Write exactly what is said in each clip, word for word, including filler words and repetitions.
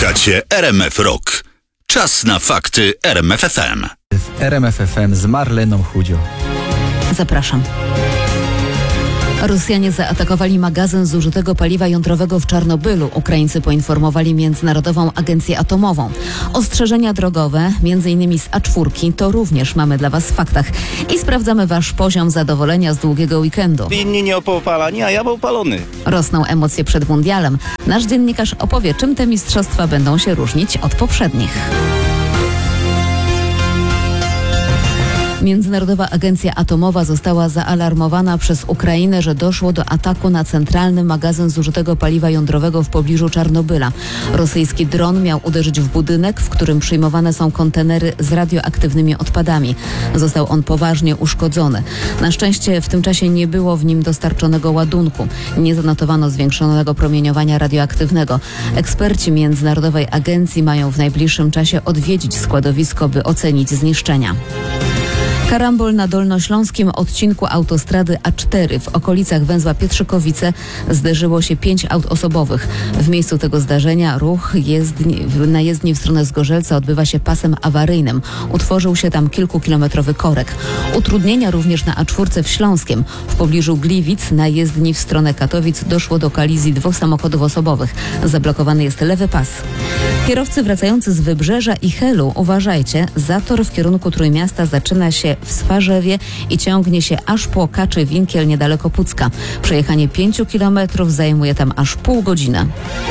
Słuchacie R M F Rock. Czas na fakty R M F F M. W R M F F M z Marleną Chudio. Zapraszam. Rosjanie zaatakowali magazyn zużytego paliwa jądrowego w Czarnobylu. Ukraińcy poinformowali Międzynarodową Agencję Atomową. Ostrzeżenia drogowe, między innymi z A cztery, to również mamy dla Was w faktach. I sprawdzamy Wasz poziom zadowolenia z długiego weekendu. Inni nie opopalani, a ja był opalony. Rosną emocje przed mundialem. Nasz dziennikarz opowie, czym te mistrzostwa będą się różnić od poprzednich. Międzynarodowa Agencja Atomowa została zaalarmowana przez Ukrainę, że doszło do ataku na centralny magazyn zużytego paliwa jądrowego w pobliżu Czarnobyla. Rosyjski dron miał uderzyć w budynek, w którym przyjmowane są kontenery z radioaktywnymi odpadami. Został on poważnie uszkodzony. Na szczęście w tym czasie nie było w nim dostarczonego ładunku. Nie zanotowano zwiększonego promieniowania radioaktywnego. Eksperci Międzynarodowej Agencji mają w najbliższym czasie odwiedzić składowisko, by ocenić zniszczenia. Karambol na dolnośląskim odcinku autostrady A cztery w okolicach węzła Pietrzykowice zderzyło się pięć aut osobowych. W miejscu tego zdarzenia ruch jezdni, na jezdni w stronę Zgorzelca odbywa się pasem awaryjnym. Utworzył się tam kilkukilometrowy korek. Utrudnienia również na A cztery w Śląskiem. W pobliżu Gliwic na jezdni w stronę Katowic doszło do kolizji dwóch samochodów osobowych. Zablokowany jest lewy pas. Kierowcy wracający z Wybrzeża i Helu, uważajcie, zator w kierunku Trójmiasta zaczyna się w Swarzewie i ciągnie się aż po Kaczy Winkiel niedaleko Pucka. Przejechanie pięciu kilometrów zajmuje tam aż pół godziny.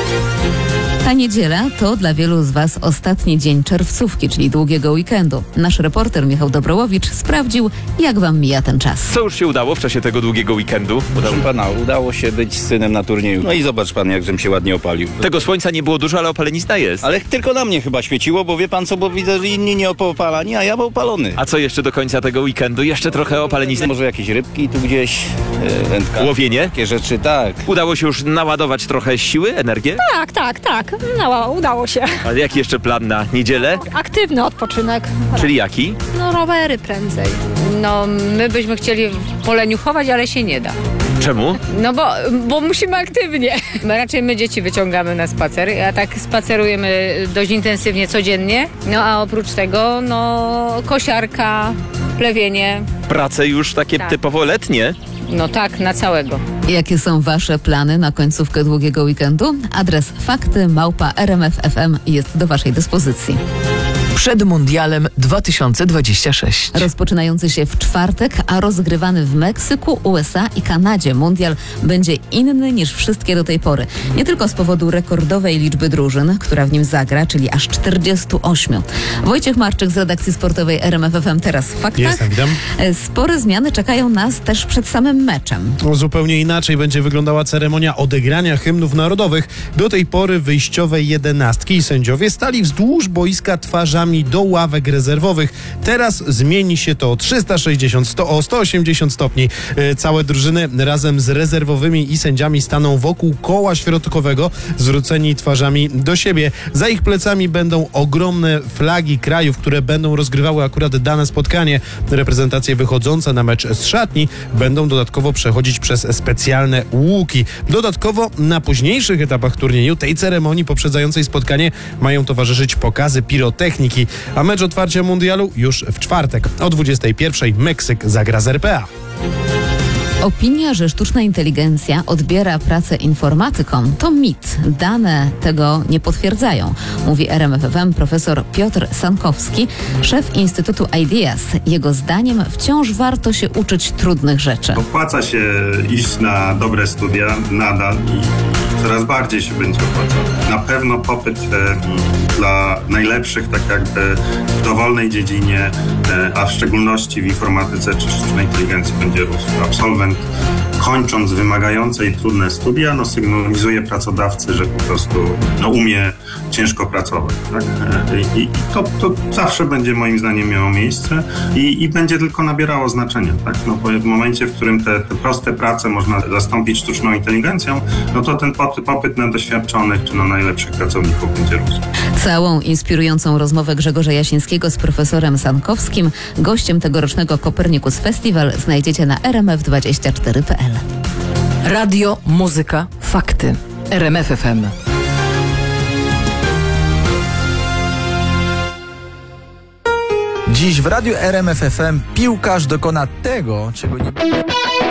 Ta niedziela to dla wielu z Was ostatni dzień czerwcówki, czyli długiego weekendu. Nasz reporter Michał Dobrołowicz sprawdził, jak Wam mija ten czas. Co już się udało w czasie tego długiego weekendu? Proszę pana, udało się być z synem na turnieju. No i zobacz pan, jak żem się ładnie opalił. Tego słońca nie było dużo, ale opalenizna jest. Ale tylko na mnie chyba świeciło, bo wie pan co, bo widzę, że inni nie opopalani, a ja był opalony. A co jeszcze do końca tego weekendu? Jeszcze trochę opalenizny? Może jakieś rybki tu gdzieś, e, wędka. Łowienie? Takie rzeczy, tak. Udało się już naładować trochę siły, energię? Tak, tak, tak. No, udało się. Ale jaki jeszcze plan na niedzielę? Aktywny odpoczynek. Czyli jaki? No, rowery prędzej. No, my byśmy chcieli poleniuchować, ale się nie da. Czemu? No bo, bo musimy aktywnie. My raczej my dzieci wyciągamy na spacer, a tak spacerujemy dość intensywnie codziennie. No a oprócz tego, no kosiarka, plewienie. Prace już takie Tak. typowo letnie? No tak, na całego. Jakie są Wasze plany na końcówkę długiego weekendu? Adres fakty małpa r m f f m jest do Waszej dyspozycji. Przed Mundialem dwa tysiące dwudziestym szóstym. Rozpoczynający się w czwartek, a rozgrywany w Meksyku, U S A i Kanadzie mundial będzie inny niż wszystkie do tej pory. Nie tylko z powodu rekordowej liczby drużyn, która w nim zagra, czyli aż czterdziestu ośmiu. Wojciech Marczyk z redakcji sportowej R M F F M teraz w faktach. Jestem, witam. Spore zmiany czekają nas też przed samym meczem. No, zupełnie inaczej będzie wyglądała ceremonia odegrania hymnów narodowych. Do tej pory wyjściowe jedenastki i sędziowie stali wzdłuż boiska twarzami do ławek rezerwowych. Teraz zmieni się to o trzysta sześćdziesiąt, sto, o sto osiemdziesiąt stopni. E, całe drużyny razem z rezerwowymi i sędziami staną wokół koła środkowego, zwróceni twarzami do siebie. Za ich plecami będą ogromne flagi krajów, które będą rozgrywały akurat dane spotkanie. Reprezentacje wychodzące na mecz z szatni będą dodatkowo przechodzić przez specjalne łuki. Dodatkowo na późniejszych etapach turnieju tej ceremonii poprzedzającej spotkanie mają towarzyszyć pokazy pirotechniki, a mecz otwarcia mundialu już w czwartek o dwudziestej pierwszej Meksyk zagra z R P A. Opinia, że sztuczna inteligencja odbiera pracę informatykom, to mit. Dane tego nie potwierdzają, mówi R M F F M profesor Piotr Sankowski, szef Instytutu Ideas. Jego zdaniem wciąż warto się uczyć trudnych rzeczy. Opłaca się iść na dobre studia nadal i coraz bardziej się będzie opłacało. Na pewno popyt e, dla najlepszych, tak jakby w dowolnej dziedzinie, e, a w szczególności w informatyce czy sztucznej inteligencji będzie rósł. Absolwent kończąc wymagające i trudne studia, no sygnalizuje pracodawcy, że po prostu no, umie ciężko pracować. Tak? I, i to, to zawsze będzie moim zdaniem miało miejsce i, i będzie tylko nabierało znaczenia. Tak? No, bo w momencie, w którym te, te proste prace można zastąpić sztuczną inteligencją, no to ten popyt na doświadczonych czy na najlepszych pracowników będzie rósł. Całą inspirującą rozmowę Grzegorza Jasińskiego z profesorem Sankowskim, gościem tegorocznego Copernicus Festival, znajdziecie na r m f dwadzieścia cztery kropka p l. Radio, muzyka, fakty. R M F F M. Dziś w radiu R M F F M piłkarz dokona tego, czego nie...